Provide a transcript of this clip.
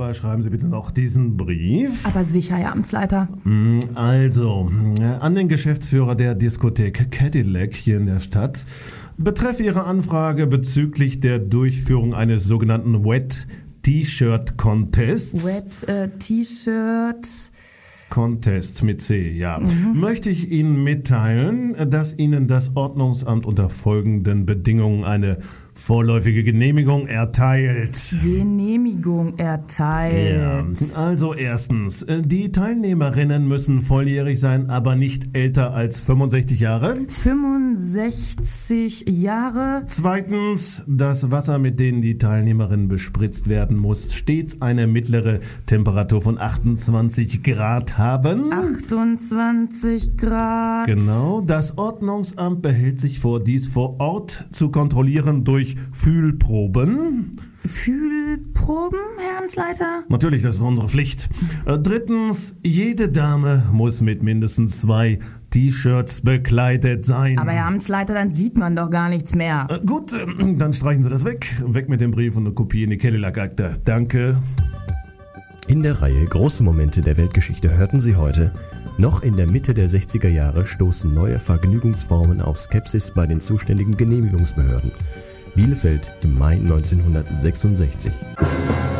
aber schreiben Sie bitte noch diesen Brief. Aber sicher, Herr Amtsleiter. Also, an den Geschäftsführer der Diskothek Cadillac hier in der Stadt. Betreff Ihre Anfrage bezüglich der Durchführung eines sogenannten Wet T-Shirt Contests. Wet T-Shirt... Contest mit C, ja. Möchte ich Ihnen mitteilen, dass Ihnen das Ordnungsamt unter folgenden Bedingungen eine vorläufige Genehmigung erteilt. Genehmigung erteilt. Ja, also erstens, die Teilnehmerinnen müssen volljährig sein, aber nicht älter als 65 Jahre. 65 Jahre. Zweitens, das Wasser, mit dem die Teilnehmerinnen bespritzt werden, muss stets eine mittlere Temperatur von 28 Grad haben. 28 Grad. Genau, das Ordnungsamt behält sich vor, dies vor Ort zu kontrollieren durch Fühlproben. Fühlproben, Herr Amtsleiter? Natürlich, das ist unsere Pflicht. Drittens, jede Dame muss mit mindestens 2 T-Shirts bekleidet sein. Aber Herr Amtsleiter, dann sieht man doch gar nichts mehr. Gut, dann streichen Sie das weg. Weg mit dem Brief und eine Kopie in die Cadillac-Akte. Danke. In der Reihe Große Momente der Weltgeschichte hörten Sie heute: Noch in der Mitte der 60er Jahre stoßen neue Vergnügungsformen auf Skepsis bei den zuständigen Genehmigungsbehörden. Bielefeld im Mai 1966.